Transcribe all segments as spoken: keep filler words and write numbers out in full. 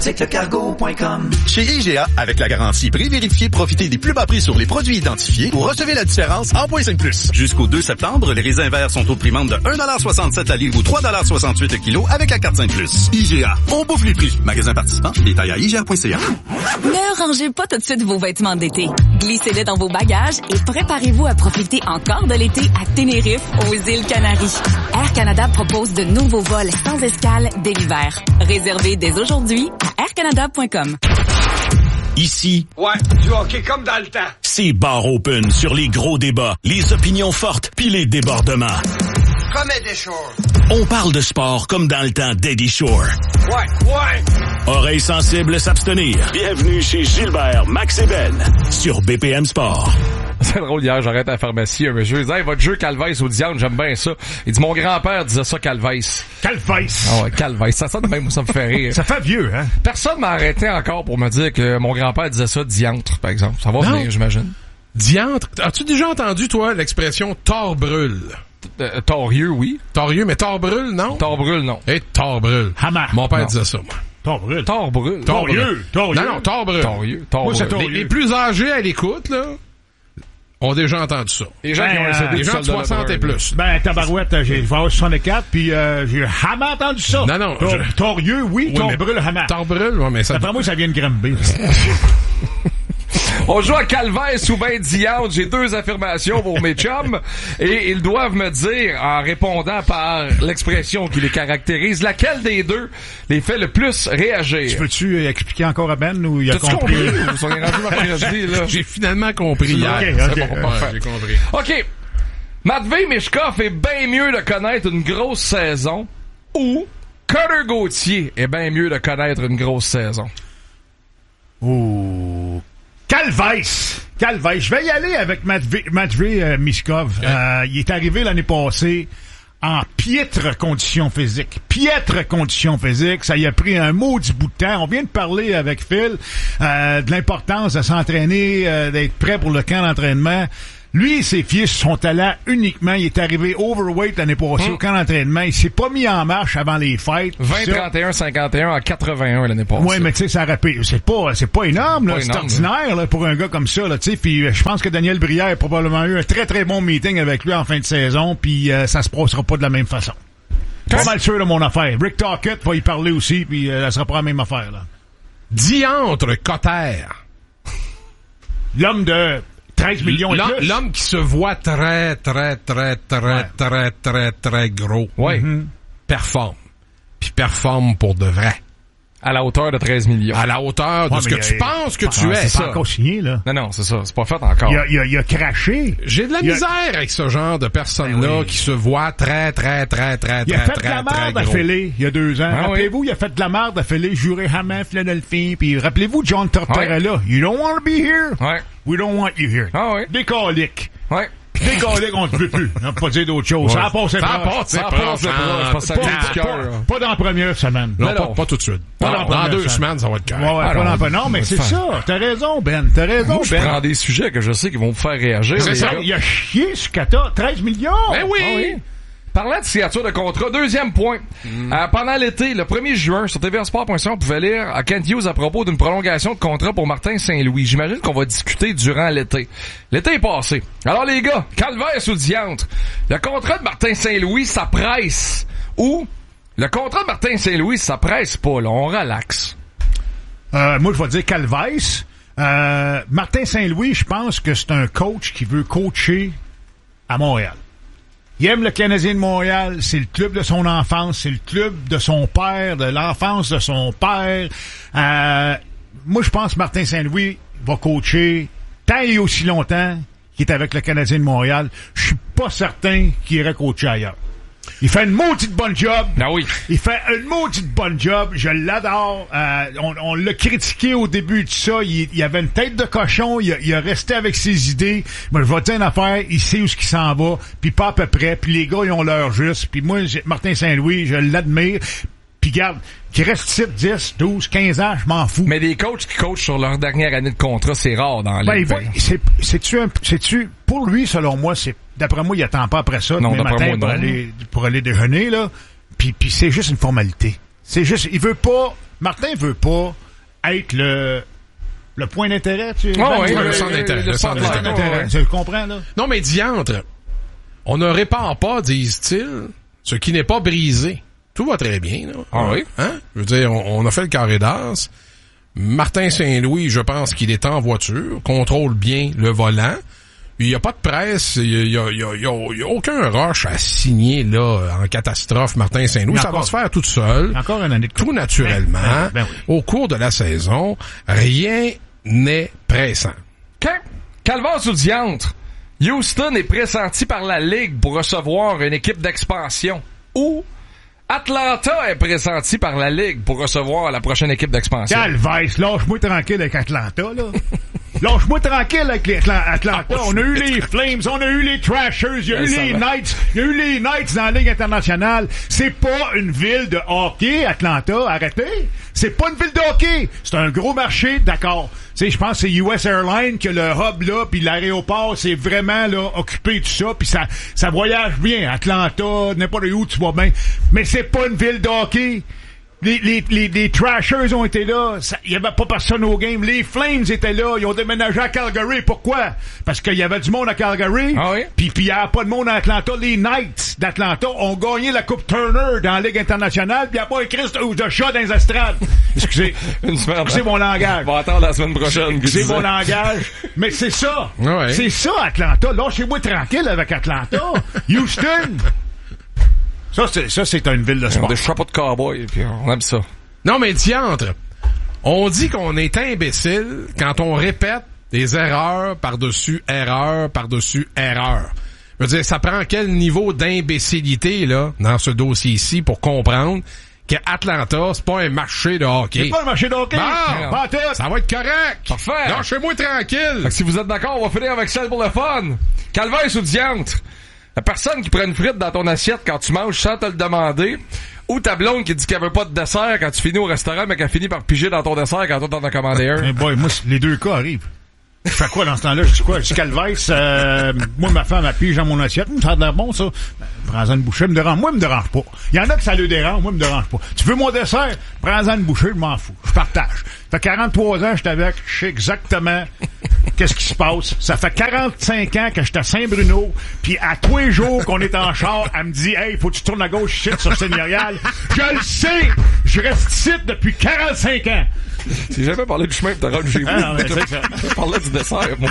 cycle cargo point com. Chez I G A, avec la garantie pré-vérifiée, profitez des plus bas prix sur les produits identifiés ou recevez la différence en point cinq plus. Jusqu'au deux septembre, les raisins verts sont au prix de un virgule soixante-sept la livre ou trois virgule soixante-huit le kilo avec la carte cinq plus. I G A, on bouffe les prix. Magasin participant, détail à I G A point C A. Ne rangez pas tout de suite vos vêtements d'été. Glissez-les dans vos bagages et préparez-vous à profiter encore de l'été à Tenerife, aux îles Canaries. Air Canada propose de nouveaux vols sans escale dès l'hiver. Réservez dès aujourd'hui à air canada point com. Ici, ouais, du hockey comme dans le temps. C'est bar open sur les gros débats, les opinions fortes puis les débordements. Comme Eddie Shore. On parle de sport comme dans le temps d'Eddie Shore. Ouais, ouais. Oreilles sensibles s'abstenir. Bienvenue chez Gilbert, Max et Ben sur B P M Sport. C'est drôle, hier, j'arrête à la pharmacie, un monsieur, il dit, hey, votre jeu Calvaise ou Diane, j'aime bien ça. Il dit, mon grand-père disait ça, Calvaise. Calvaise. Ah ouais, Calvaise. Ça sonne même, ça me fait rire. Ça fait vieux, hein? Personne m'a arrêté encore pour me dire que mon grand-père disait ça, diantre, par exemple. Ça va non. venir, j'imagine. Diantre. As-tu déjà entendu, toi, l'expression tord brûle? Euh, torieux, oui. Torieux, mais tord brûle, non? Tord brûle, non. Et tord brûle. Hamar. Mon père non. disait ça, moi. Tord brûle. Tord brûle. Torieux. Torieux. Non, non, tord brûle. Torieux. Tord Moi, c'est brûle. torieux. Les, les plus âgés à l'écoute, là, ont déjà entendu ça. Les gens Ben, qui ont euh, essayé Les gens de soixante et plus. Ben, tabarouette, j'ai, je vais avoir soixante-quatre, puis euh, j'ai jamais entendu ça. Non, non. Tor- je... Torieux, oui, Oui, tord mais- brûle, hamar. Tord brûle, ouais, mais ça... D'après moi, ça vient de Granby. On joue à Calvaise ou ben diantre. J'ai deux affirmations pour mes chums et ils doivent me dire, en répondant par l'expression qui les caractérise, laquelle des deux les fait le plus réagir. Tu peux-tu euh, expliquer encore à Ben ou il a T'as-tu compris? compris? Vous serez rendu mercredi, là. J'ai finalement compris hier. Ok, C'est ok. bon, Ouais, parfait. j'ai compris. OK. Matvei Mishkov est bien mieux de connaître une grosse saison ou Cutter Gauthier est bien mieux de connaître une grosse saison. Oh. Calvaise! Calvaise. Je vais y aller avec Matvei, Matvei euh, Mishkov. Okay. Euh, il est arrivé l'année passée en piètre condition physique. Piètre condition physique. Ça y a pris un maudit bout de temps. On vient de parler avec Phil euh, de l'importance de s'entraîner, euh, d'être prêt pour le camp d'entraînement. Lui, il s'est fié sur son talent uniquement. Il est arrivé overweight l'année passée Hum. au camp d'entraînement. Il s'est pas mis en marche avant les fêtes. vingt, Ça- trente et un, cinquante et un en quatre-vingt-un l'année passée. Oui, mais tu sais, ça rappelle, c'est pas, c'est pas énorme, là. Pas C'est énorme, ordinaire, là, pour un gars comme ça, là, tu sais. Puis, euh, je pense que Daniel Brière a probablement eu un très, très bon meeting avec lui en fin de saison, puis euh, ça se passera pas de la même façon. Pas mal sûr de mon affaire. Rick Tocchet va y parler aussi, puis euh, ça sera pas la même affaire, là. Diantre Cotter. L'homme de treize millions et L'homme, plus. l'homme qui se voit très, très, très, très, Ouais. très, très, très gros. Oui. Mm-hmm. Performe. Puis performe pour de vrai. À la hauteur de treize millions. À la hauteur de Ouais, ce mais que il tu a- penses que Ah, tu es. c'est ça. pas encore signé, là. Non, non, c'est ça. C'est pas fait encore. Il a, il a, il a craché. J'ai de la Il a- misère avec ce genre de personnes-là Ben oui. qui se voient très, très, très, très, Il a très, fait de très, la très merde à gros. Philly il y a deux ans. Ah oui. Rappelez-vous, il a fait de la merde à Philly, juré Hammond, Philadelphie, puis rappelez-vous John Tortorella. You don't want to be here? Ouais. We don't want you here. Ah oui. Décalique. Ouais. Décalique, on te veut plus. On n'a pas dire d'autre chose. Ça a passé Ça a proche. passé Ça proche, passe le hein. proche, je pense que ça Pas, vient du pas, cœur. là. pas dans la première semaine. Non, Mais pas, non. pas tout de suite. Pas Dans, dans la dans première deux semaine. semaines, ça va être correct. Ouais, ouais, Ah, pas non, dans- non, on mais va c'est faire. ça. T'as raison, Ben. T'as raison, Moi, je Ben. prends des sujets que je sais qui vont me faire réagir. C'est les ça. gars. Il a chié sur Kata. treize millions. Ben oui! Ah oui. Parlant de signature de contrat, deuxième point. Euh, pendant l'été, le premier juin, sur T V A Sport point C A, on pouvait lire à Kent Hughes à propos d'une prolongation de contrat pour Martin Saint-Louis. J'imagine qu'on va discuter durant l'été. L'été est passé. Alors les gars, calvaire sous diantre. Le contrat de Martin Saint-Louis, ça presse. Ou le contrat de Martin Saint-Louis, ça presse pas, là. On relaxe. Euh, moi, je vais dire Calvaise. Euh, Martin Saint-Louis, je pense que c'est un coach qui veut coacher à Montréal. Il aime le Canadien de Montréal, c'est le club de son enfance, c'est le club de son père, de l'enfance de son père. Euh, moi, je pense que Martin Saint-Louis va coacher tant et aussi longtemps qu'il est avec le Canadien de Montréal. Je suis pas certain qu'il irait coacher ailleurs. Il fait une maudite bonne job. Ah oui. Il fait une maudite bonne job. Je l'adore. Euh, on on l'a critiqué au début de ça. Il, il avait une tête de cochon. Il a, il a resté avec ses idées. Moi, je vais te dire une affaire. Il sait où ce qu'il s'en va. Puis pas à peu près. Puis les gars, ils ont leur juste. Puis moi, j'ai- Martin Saint-Louis, je l'admire. Puis garde, qu'il reste ici dix, douze, quinze ans, je m'en fous. Mais des coachs qui coachent sur leur dernière année de contrat, c'est rare dans Ben, les il va- c'est, c'est-tu un, c'est-tu, pour lui, selon moi, c'est, d'après moi, il attend pas après ça, Non, demain d'après matin, moi, pour non. aller, pour aller déjeuner, là. Puis, puis c'est juste une formalité. C'est juste, il veut pas Martin veut pas être le, le point d'intérêt, tu sais. Oh, Ben, oui, le, le centre d'intérêt. Le centre d'intérêt. Tu comprends, là? Non, mais diantre, on ne répare pas, disent-ils, ce qui n'est pas brisé. Tout va très bien, là. Ah oui? Hein? Je veux dire, on, on a fait le carré d'as. Martin Saint-Louis, je pense qu'il est en voiture, contrôle bien le volant. Il n'y a pas de presse, il y a, il y a, il y a, il y a aucun rush à signer, là, en catastrophe, Martin Saint-Louis. Ça va se faire tout seul. Encore une année de Tout naturellement. Ben, ben, ben oui. Au cours de la saison, rien n'est pressant. Okay. Calvaire sous diantre. Houston est pressenti par la Ligue pour recevoir une équipe d'expansion. Ou Atlanta est pressenti par la Ligue pour recevoir la prochaine équipe d'expansion. Calvaise, lâche-moi tranquille avec Atlanta, là. Lâche-moi tranquille avec les Atla- Atlanta. Ah, on a eu les Flames, on a eu les Trashers, il y a Ouais, eu ça les va. Knights, il y a eu les Knights dans la Ligue internationale. C'est pas une ville de hockey, Atlanta, arrêtez. C'est pas une ville de hockey. C'est un gros marché, d'accord. Tu sais, je pense que c'est U S Airlines qui a le hub là, puis l'aéroport, c'est vraiment là occupé de tout ça, puis ça, ça voyage bien. Atlanta, n'importe où, tu vas bien. Mais c'est pas une ville de hockey. Les, les, les, les Trashers ont été là. Il y avait pas personne au game. Les Flames étaient là. Ils ont déménagé à Calgary. Pourquoi? Parce qu'il y avait du monde à Calgary. Ah oui? Puis il y avait pas de monde à Atlanta. Les Knights d'Atlanta ont gagné la Coupe Turner dans la Ligue internationale. Puis il n'y a pas un Christ ou de chat dans les estrades. Excusez. Une semaine. C'est mon langage. On va attendre la semaine prochaine. que C'est tu mon disais. langage. Mais c'est ça. Ouais. C'est ça, Atlanta. Lâchez-moi tranquille avec Atlanta. Houston. Ça, c'est, ça, c'est une ville de Ils ont sport. des chapeaux de cowboy, puis on aime ça. Non, mais diantre, on dit qu'on est imbécile quand on répète des erreurs par-dessus erreurs par-dessus erreurs. Je veux dire, ça prend quel niveau d'imbécilité, là, dans ce dossier-ci pour comprendre que Atlanta, c'est pas un marché de hockey. C'est pas un marché de hockey. Bon, Pas en tout. ça va être correct. Parfait. Lâchez-moi tranquille. Fait que si vous êtes d'accord, on va finir avec celle pour le fun. Calvaire sous diantre. La personne qui prend une frite dans ton assiette quand tu manges sans te le demander, ou ta blonde qui dit qu'elle veut pas de dessert quand tu finis au restaurant, mais qu'elle finit par piger dans ton dessert quand toi t'en as commandé un. Hey boy, moi, c- les deux cas arrivent. Je fais quoi dans ce temps-là? Je dis quoi? Je dis Calvaise, euh, moi, ma femme, elle pige dans mon assiette. Hum, ça a l'air bon, ça. Ben, prends-en une bouchée, me dérange. Moi, me dérange pas. Il y en a que ça le dérange, moi, me dérange pas. Tu veux mon dessert? Prends-en une bouchée, je m'en fous. Je partage. Ça fait quarante-trois ans que je suis avec, je sais exactement qu'est-ce qui se passe. Ça fait quarante-cinq ans que je suis à Saint-Bruno, puis à tous les jours qu'on est en char, elle me dit « Hey, faut que tu tournes à gauche ici sur Seigneurial. » Je le sais! Je reste ici depuis quarante-cinq ans. J'ai jamais parlé du chemin pour te rendre chez vous. Ah, non, mais c'est ça. Je parlais du dessert, moi.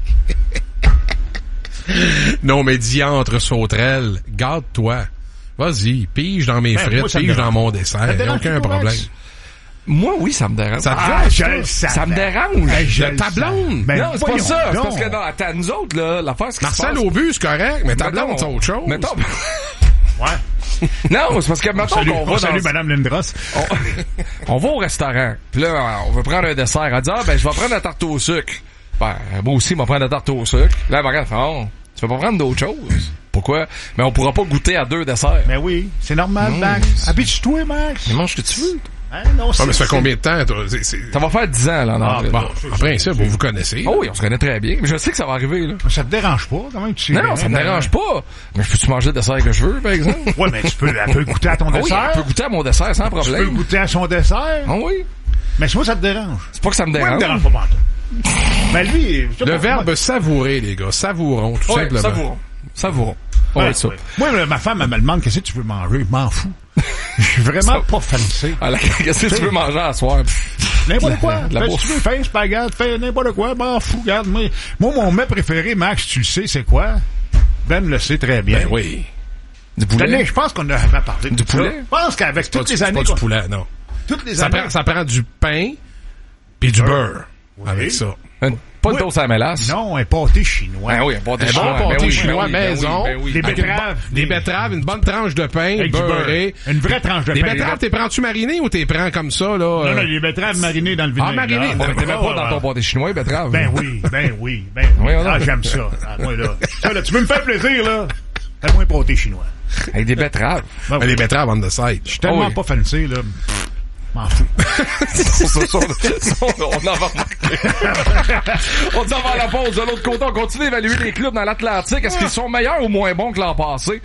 Non, mais diantre sauterelle, garde-toi. Vas-y, pige dans mes Ben, frites, moi, ça me pige dans dérange. mon Ça dessert. te Y a dérange aucun pas, problème. Max? Moi, oui, ça me dérange. Ça te Ah, dérange, je ça? le savais. Ça me dérange. Hey, je De le ta savais. blonde? Ben, non, c'est pas voyons ça. C'est donc. parce que, non, attends, nous autres, là, l'affaire, ce qui se Marcel passe... Aubu, c'est correct, mais ta Mettons, blonde, c'est autre chose. Mettons... Ouais. Non, c'est parce que, mettons Salut, qu'on va salut dans... Madame Lindros. On, on va au restaurant. Puis là, on veut prendre un dessert. Elle dit, ah, ben, je vais prendre la tarte au sucre. Ben, moi aussi, je vais prendre la tarte au sucre. Là, elle me regarde, elle fait, oh, tu veux pas prendre d'autres choses? Pourquoi? Mais on pourra pas goûter à deux desserts. Ben oui, c'est normal, Non, Max. c'est- Habitue-toi, Max. Mais mange ce que tu veux. Hein, non, Ah, mais ça fait combien de temps, toi? C'est- c'est- Ça va faire dix ans, là, en Ah, avril. Bon, en principe, vous vous connaissez. Oh oui, on se connaît très bien. Mais je sais que ça va arriver, là. Ça te dérange pas, quand même, tu sais. Non, non, ça me dérange pas. Mais je peux-tu manger le dessert que je veux, par exemple? Ouais, mais tu peux, elle peut goûter à ton Ah oui, dessert. elle peut goûter à mon dessert sans Tu peux problème. goûter à son dessert. Ah oui. Mais moi, ça te dérange. C'est pas que ça me Moi, il me dérange. dérange pas pantoute. Ben lui, je sais Le pas, verbe moi- savourer, les gars. Savourons, tout Ouais, simplement. savourons. Savourons. On Ouais, va être ça. ouais. Moi, là, ma femme, elle me demande qu'est-ce que tu veux manger. Je m'en fous. Je suis vraiment Ça- pas fancy. Ah, là, qu'est-ce que tu veux manger à soir? N'importe quoi. de la Fais ce bouffe. que tu veux, fais un spaghette, fais n'importe quoi, m'en fous, regarde. Moi, moi, mon mets préféré, Max, tu le sais, c'est quoi? Ben le sait très bien. Ben oui. Du Cette année, poulet? je pense qu'on a jamais parlé de Du ça. poulet? Je pense qu'avec C'est pas toutes du- les c'est années... pas du qu'on- poulet, non. Toutes les Ça années... prend, ça prend du pain puis du beurre avec ça. Une- Pas de Ouais. toast à la mélasse. Non, un pâté chinois. Ben oui, un pâté Un chinois. bon Ben pâté oui, chinois ben oui, ben oui, maison. ben oui. Des avec une betteraves. bonne- Des betteraves, une bonne tranche de pain, Avec du beurre. beurré. Une vraie tranche de Les pain. betteraves, t'es prends-tu marinées ou t'es prends comme ça, là? Non, euh, non, les betteraves marinées dans le vinaigre. Ah, marinées. là. Bon, T'es même Oh, pas dans ton pâté chinois, betterave. Ben oui, ben oui, ben oui. Voyons donc. Ah, j'aime ça. Ah, moi, là. Ça, là, tu veux me faire plaisir, là? Fais-moi un pâté chinois. Avec des betteraves. Ben mais oui. les betteraves on the side. Je suis tellement Oh oui. pas fancy, là. M'en fous. Ça, ça, ça, on en va remarquer. On s'en va à la pause. De l'autre côté, on continue d'évaluer les clubs dans l'Atlantique. Est-ce qu'ils sont meilleurs ou moins bons que l'an passé?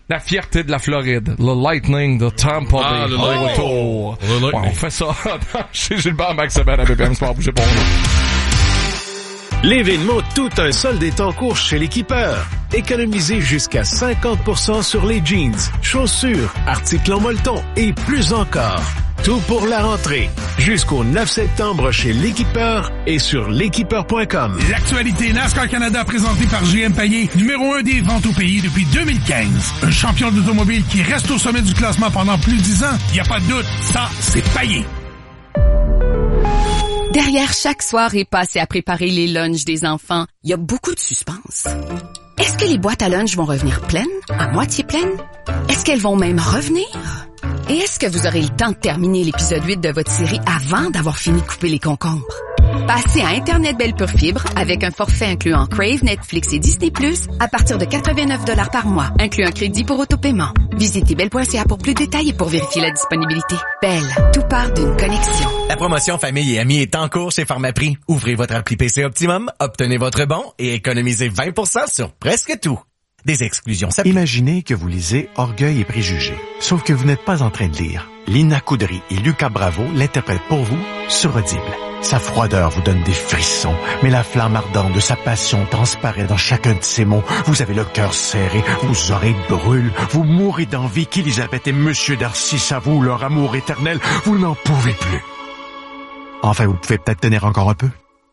La fierté de la Floride. Le Lightning de Tampa Bay. Ah, le Au Lightning. retour. Le Lightning. Ouais, on fait ça chez Gilbert Maxebel à B P M Sport. Bougez pas. L'événement Tout un solde est en cours chez l'Équipeur. Économisez jusqu'à cinquante pour cent sur les jeans, chaussures, articles en molleton et plus encore. Tout pour la rentrée. Jusqu'au neuf septembre chez l'Équipeur et sur l'équipeur point com. L'actualité NASCAR Canada présentée par J M Payet, numéro un des ventes au pays depuis deux mille quinze. Un champion d'automobile qui reste au sommet du classement pendant plus de dix ans. Il n'y a pas de doute, ça, c'est Payet. Derrière chaque soirée passée à préparer les lunchs des enfants, il y a beaucoup de suspense. Est-ce que les boîtes à lunch vont revenir pleines, à moitié pleines? Est-ce qu'elles vont même revenir? Et est-ce que vous aurez le temps de terminer l'épisode huit de votre série avant d'avoir fini de couper les concombres? Passez à Internet Belle Pure Fibre avec un forfait incluant Crave, Netflix et Disney plus, à partir de quatre-vingt-neuf dollars par mois, inclut un crédit pour autopaiement. Visitez belle point c a pour plus de détails et pour vérifier la disponibilité. Belle, tout part d'une connexion. La promotion Famille et Amis est en cours chez Pharmaprix. Ouvrez votre appli P C Optimum, obtenez votre bon et économisez vingt pour cent sur presque tout. Des exclusions s'appliquent. Imaginez que vous lisez Orgueil et Préjugés, sauf que vous n'êtes pas en train de lire. Lina Coudry et Lucas Bravo l'interprètent pour vous sur Audible. Sa froideur vous donne des frissons, mais la flamme ardente de sa passion transparaît dans chacun de ses mots. Vous avez le cœur serré, vos oreilles brûlent, vous mourrez d'envie qu'Élisabeth et Monsieur Darcy s'avouent leur amour éternel. Vous n'en pouvez plus. Enfin, vous pouvez peut-être tenir encore un peu.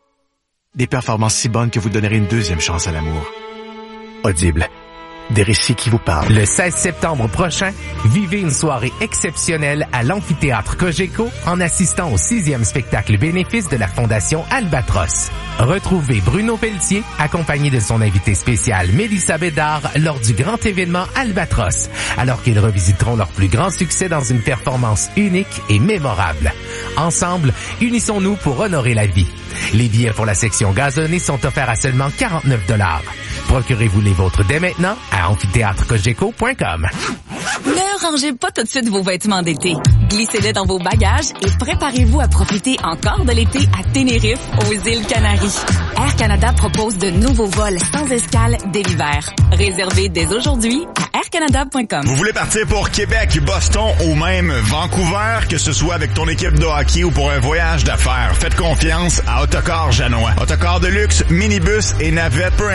Des performances si bonnes que vous donnerez une deuxième chance à l'amour. Audible. Des récits qui vous parlent. Le seize septembre prochain, vivez une soirée exceptionnelle à l'amphithéâtre Cogeco en assistant au sixième spectacle bénéfice de la Fondation Albatros. Retrouvez Bruno Pelletier, accompagné de son invité spécial Mélissa Bédard lors du grand événement Albatros, alors qu'ils revisiteront leur plus grand succès dans une performance unique et mémorable. Ensemble, unissons-nous pour honorer la vie. Les billets pour la section gazonnée sont offerts à seulement quarante-neuf dollars. Procurez-vous les vôtres dès maintenant à amphithéâtre cogeco point com. Ne rangez pas tout de suite vos vêtements d'été. Glissez-les dans vos bagages et préparez-vous à profiter encore de l'été à Tenerife, aux îles Canaries. Air Canada propose de nouveaux vols sans escale dès l'hiver. Réservez dès aujourd'hui à air canada point com. Vous voulez partir pour Québec, Boston ou même Vancouver, que ce soit avec ton équipe de hockey ou pour un voyage d'affaires? Faites confiance à Autocar Janois. Autocar de luxe, minibus et navette, peu